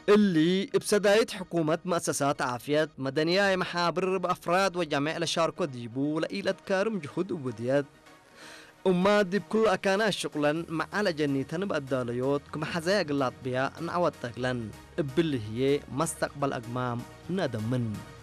اللي بسداية حكومة مؤسسات عافية مدنية محابر بأفراد وجميع الشاركة ديبو لإلى كارم جهود وبديات دي بكل أكان شغلا مع على جنيتن بأداليوت كما حزاق الأطبياء نعوض تغلن باللي هي مستقبل أقمام ندمن